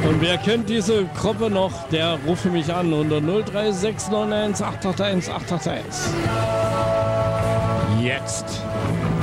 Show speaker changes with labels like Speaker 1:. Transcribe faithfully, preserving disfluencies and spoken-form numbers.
Speaker 1: Und wer kennt diese Gruppe noch, der rufe mich an unter null drei sechs neun eins acht acht eins acht acht eins. Jetzt.